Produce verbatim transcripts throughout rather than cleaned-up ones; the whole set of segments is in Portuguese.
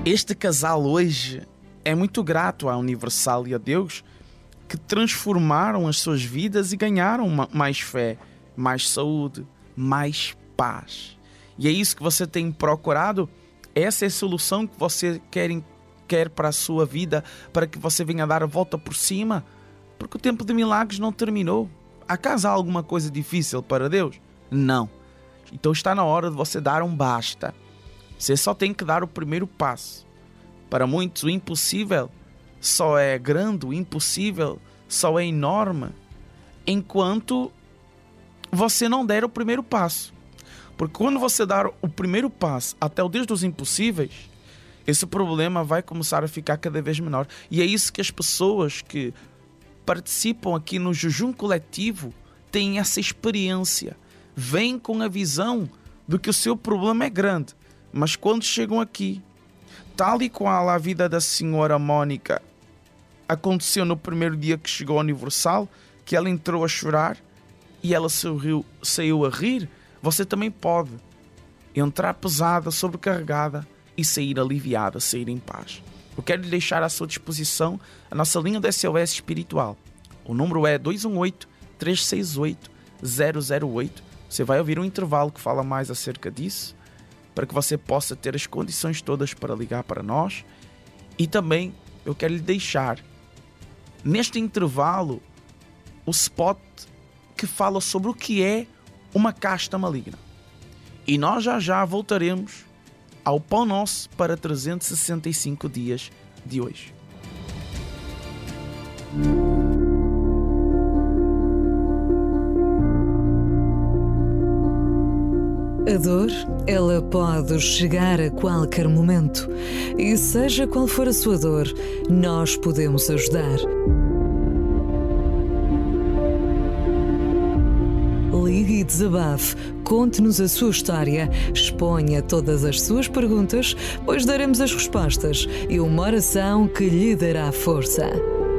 Este casal hoje é muito grato à Universal e a Deus, que transformaram as suas vidas e ganharam mais fé, mais saúde, mais paz. E é isso que você tem procurado? Essa é a solução que você quer, quer para a sua vida, para que você venha dar a volta por cima? Porque o tempo de milagres não terminou. Acaso há alguma coisa difícil para Deus? Não. Então está na hora de você dar um basta. Você só tem que dar o primeiro passo. Para muitos o impossível só é grande, o impossível só é enorme, enquanto você não der o primeiro passo. Porque quando você dar o primeiro passo até o Deus dos impossíveis, esse problema vai começar a ficar cada vez menor. E é isso que as pessoas que participam aqui no jejum coletivo têm essa experiência. Vêm com a visão de que o seu problema é grande, mas quando chegam aqui, tal e qual a vida da senhora Mônica aconteceu no primeiro dia que chegou ao Universal, que ela entrou a chorar e ela saiu, saiu a rir, você também pode entrar pesada, sobrecarregada e sair aliviada, sair em paz. Eu quero lhe deixar à sua disposição a nossa linha de S O S espiritual. O número é dois um oito, três seis oito, zero zero oito. Você vai ouvir um intervalo que fala mais acerca disso, para que você possa ter as condições todas para ligar para nós. E também eu quero lhe deixar, neste intervalo, o spot que fala sobre o que é uma casta maligna. E nós já já voltaremos ao Pão Nosso para trezentos e sessenta e cinco dias de hoje. A dor, ela pode chegar a qualquer momento. E seja qual for a sua dor, nós podemos ajudar. Ligue e desabafe, conte-nos a sua história, exponha todas as suas perguntas, pois daremos as respostas e uma oração que lhe dará força.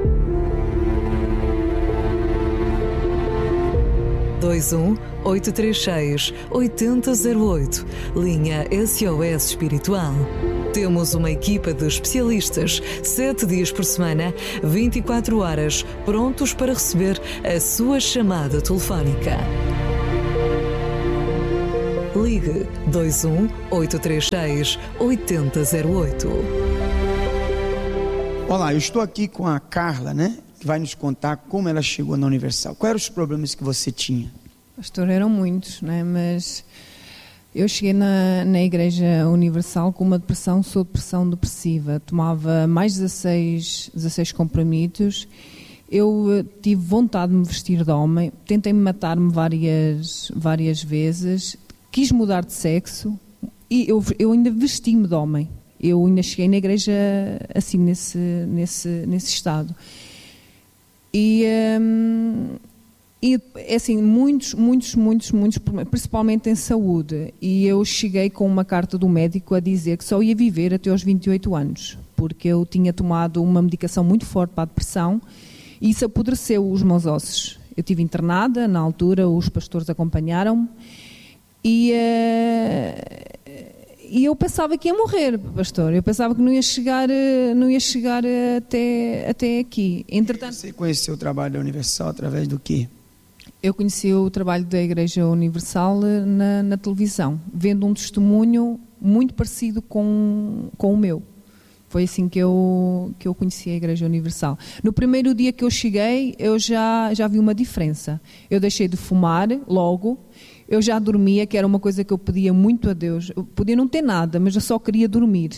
dois um oito três seis oito zero zero oito, linha S O S Espiritual. Temos uma equipa de especialistas, sete dias por semana, vinte e quatro horas, prontos para receber a sua chamada telefónica. Ligue dois um oito três seis oito zero zero oito. Olá, eu estou aqui com a Carla, né? Que vai nos contar como ela chegou na Universal. Quais eram os problemas que você tinha? Pastor, eram muitos, né? Mas eu cheguei na, na Igreja Universal com uma depressão, sou depressão depressiva. Tomava mais de dezasseis, dezasseis comprimidos. Eu tive vontade de me vestir de homem. Tentei matar-me várias, várias vezes. Quis mudar de sexo e eu, eu ainda vesti-me de homem. Eu ainda cheguei na igreja assim, nesse, nesse, nesse estado. E, hum, e assim, muitos, muitos, muitos, muitos problemas, principalmente em saúde. E eu cheguei com uma carta do médico a dizer que só ia viver até aos vinte e oito anos, porque eu tinha tomado uma medicação muito forte para a depressão e isso apodreceu os meus ossos. Eu estive internada, na altura os pastores acompanharam-me e... Uh, E eu pensava que ia morrer, pastor. Eu pensava que não ia chegar, não ia chegar até, até aqui. Entretanto, você conheceu o trabalho da Universal através do quê? Eu conheci o trabalho da Igreja Universal na, na televisão, vendo um testemunho muito parecido com, com o meu. Foi assim que eu, que eu conheci a Igreja Universal. No primeiro dia que eu cheguei, eu já, já vi uma diferença. Eu deixei de fumar logo. Eu já dormia, que era uma coisa que eu pedia muito a Deus. Eu podia não ter nada, mas eu só queria dormir.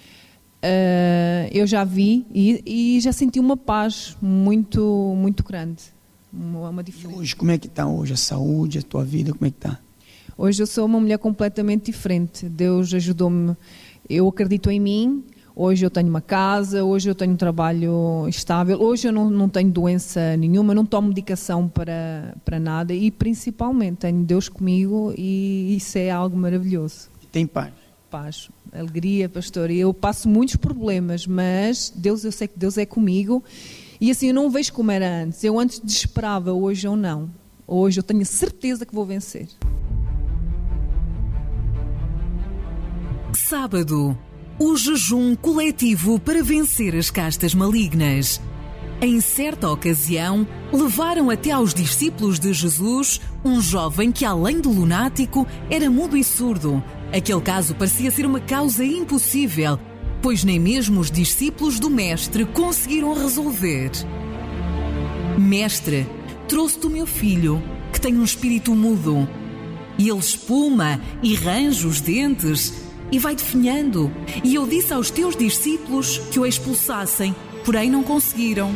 Uh, eu já vi e, e já senti uma paz muito, muito grande. Uma, uma diferença. E hoje, como é que está hoje a saúde, a tua vida, como é que está? Hoje eu sou uma mulher completamente diferente. Deus ajudou-me. Eu acredito em mim. Hoje eu tenho uma casa, hoje eu tenho um trabalho estável, hoje eu não, não tenho doença nenhuma, não tomo medicação para, para nada e principalmente tenho Deus comigo e isso é algo maravilhoso. E tem paz? Paz, alegria, pastor. Eu passo muitos problemas, mas Deus, eu sei que Deus é comigo e assim eu não vejo como era antes. Eu antes desesperava, hoje eu não. Hoje eu tenho certeza que vou vencer. Sábado. o jejum coletivo para vencer as castas malignas. Em certa ocasião, levaram até aos discípulos de Jesus um jovem que, além de lunático, era mudo e surdo. Aquele caso parecia ser uma causa impossível, pois nem mesmo os discípulos do Mestre conseguiram resolver. Mestre, trouxe-te o meu filho, que tem um espírito mudo. E ele espuma e range os dentes e vai definhando. E eu disse aos teus discípulos que o expulsassem, porém não conseguiram.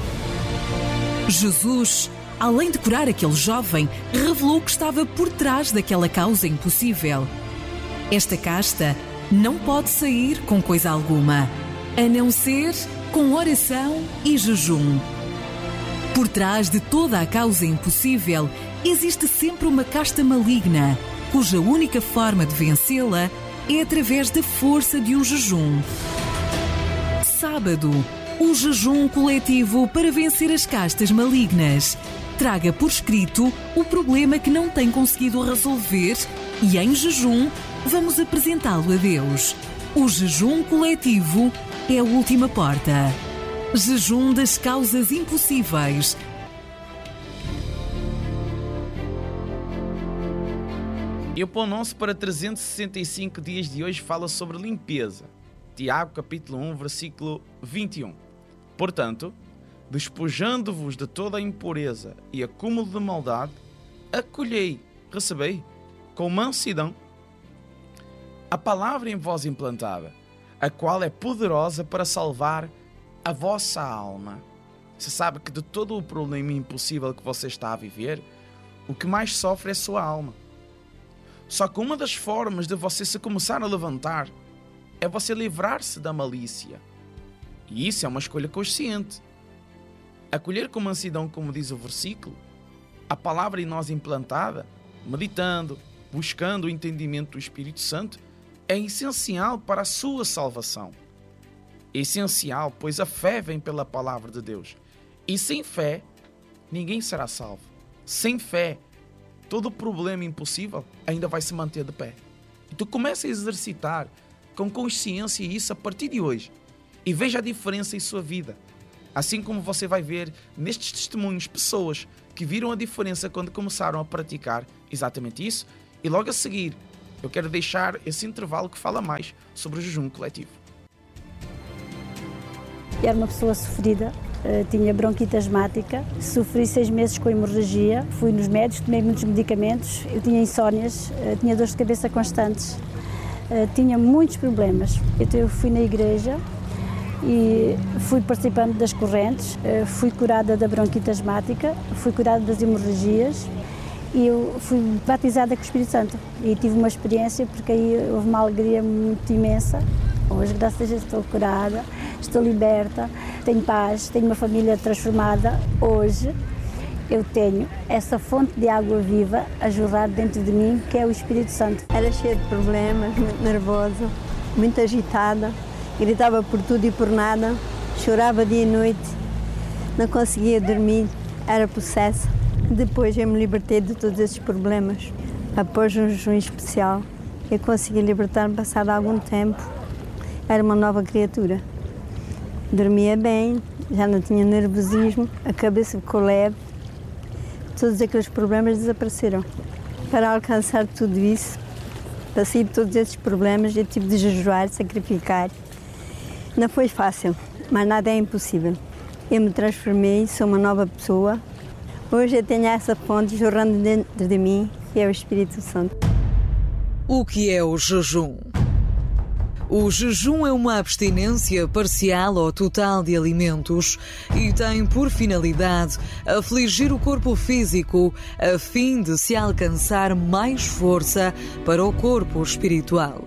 Jesus, além de curar aquele jovem, revelou que estava por trás daquela causa impossível. Esta casta não pode sair com coisa alguma, a não ser com oração e jejum. Por trás de toda a causa impossível, existe sempre uma casta maligna, cuja única forma de vencê-la é através da força de um jejum. Sábado, o jejum coletivo para vencer as castas malignas. Traga por escrito o problema que não tem conseguido resolver e, em jejum, vamos apresentá-lo a Deus. O jejum coletivo é a última porta. Jejum das causas impossíveis. E o Pão Nosso para trezentos e sessenta e cinco dias de hoje fala sobre limpeza. Tiago, capítulo um, versículo vinte e um. Portanto, despojando-vos de toda a impureza e acúmulo de maldade, acolhei, recebei, com mansidão, a palavra em vós implantada, a qual é poderosa para salvar a vossa alma. Você sabe que de todo o problema impossível que você está a viver, o que mais sofre é a sua alma. Só que uma das formas de você se começar a levantar é você livrar-se da malícia. E isso é uma escolha consciente. Acolher com mansidão, como diz o versículo, a palavra em nós implantada, meditando, buscando o entendimento do Espírito Santo, é essencial para a sua salvação. É essencial, pois a fé vem pela palavra de Deus. E sem fé, ninguém será salvo. Sem fé, todo problema impossível ainda vai se manter de pé. Então comece a exercitar com consciência isso a partir de hoje. E veja a diferença em sua vida. Assim como você vai ver nestes testemunhos pessoas que viram a diferença quando começaram a praticar exatamente isso. E logo a seguir, eu quero deixar esse intervalo que fala mais sobre o jejum coletivo. Era uma pessoa sofrida, tinha bronquite asmática, sofri seis meses com hemorragia, fui nos médicos, tomei muitos medicamentos, eu tinha insónias, tinha dores de cabeça constantes, tinha muitos problemas. Então eu fui na igreja e fui participando das correntes, fui curada da bronquite asmática, fui curada das hemorragias e eu fui batizada com o Espírito Santo e tive uma experiência porque aí houve uma alegria muito imensa. Hoje, graças a Deus, estou curada, estou liberta, tenho paz, tenho uma família transformada. Hoje eu tenho essa fonte de água viva a jorrar dentro de mim, que é o Espírito Santo. Era cheia de problemas, muito nervosa, muito agitada, gritava por tudo e por nada, chorava dia e noite, não conseguia dormir, era possessa. Depois eu me libertei de todos esses problemas. Após um jejum especial, eu consegui libertar-me passado algum tempo. Era uma nova criatura. Dormia bem, já não tinha nervosismo, a cabeça ficou leve. Todos aqueles problemas desapareceram. Para alcançar tudo isso, para sair de todos esses problemas, eu tive de jejuar, sacrificar. Não foi fácil, mas nada é impossível. Eu me transformei, sou uma nova pessoa. Hoje eu tenho essa fonte jorrando dentro de mim, que é o Espírito Santo. O que é o jejum? O jejum é uma abstinência parcial ou total de alimentos e tem por finalidade afligir o corpo físico a fim de se alcançar mais força para o corpo espiritual.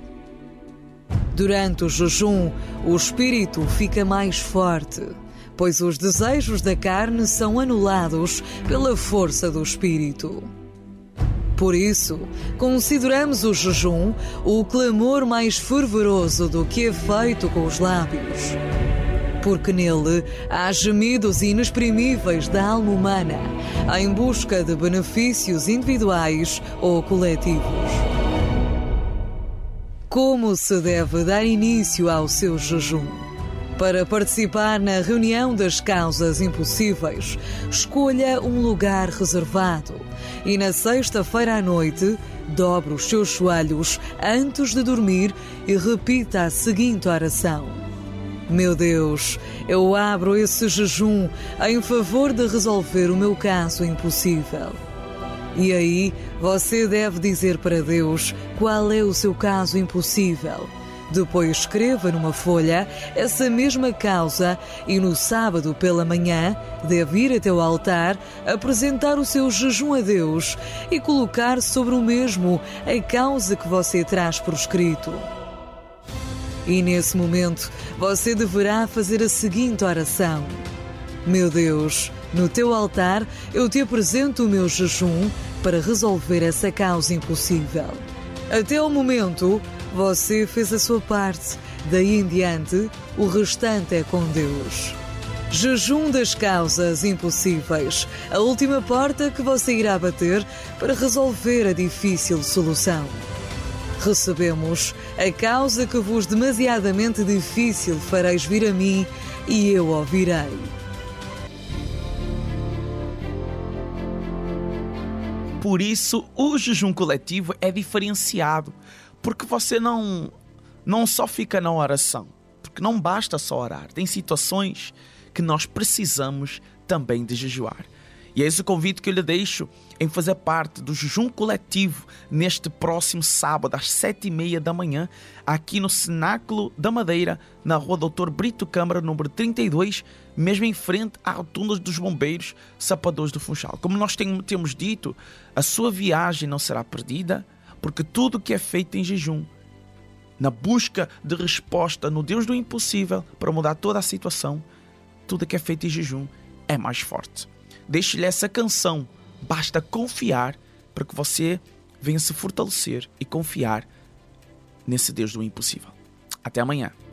Durante o jejum, o espírito fica mais forte, pois os desejos da carne são anulados pela força do espírito. Por isso, consideramos o jejum o clamor mais fervoroso do que é feito com os lábios. Porque nele há gemidos inexprimíveis da alma humana, em busca de benefícios individuais ou coletivos. Como se deve dar início ao seu jejum? Para participar na reunião das causas impossíveis, escolha um lugar reservado e na sexta-feira à noite, dobre os seus joelhos antes de dormir e repita a seguinte oração: Meu Deus, eu abro esse jejum em favor de resolver o meu caso impossível. E aí, você deve dizer para Deus qual é o seu caso impossível. Depois escreva numa folha essa mesma causa e no sábado pela manhã deve ir até o altar, apresentar o seu jejum a Deus e colocar sobre o mesmo a causa que você traz por escrito. E nesse momento você deverá fazer a seguinte oração: Meu Deus, no teu altar eu te apresento o meu jejum para resolver essa causa impossível. Até o momento, você fez a sua parte. Daí em diante, o restante é com Deus. Jejum das causas impossíveis. A última porta que você irá bater para resolver a difícil solução. Recebemos: a causa que vos demasiadamente difícil fareis vir a mim e eu ouvirei. Por isso, o jejum coletivo é diferenciado, porque você não, não só fica na oração, porque não basta só orar. Tem situações que nós precisamos também de jejuar. E é esse o convite que eu lhe deixo em fazer parte do jejum coletivo neste próximo sábado, às sete e meia da manhã, aqui no Cenáculo da Madeira, na rua doutor Brito Câmara, número trinta e dois, mesmo em frente à rotunda dos bombeiros Sapadores do Funchal. Como nós temos dito, a sua viagem não será perdida, porque tudo que é feito em jejum, na busca de resposta no Deus do impossível para mudar toda a situação, tudo que é feito em jejum é mais forte. Deixe-lhe essa canção, basta confiar para que você venha se fortalecer e confiar nesse Deus do impossível. Até amanhã.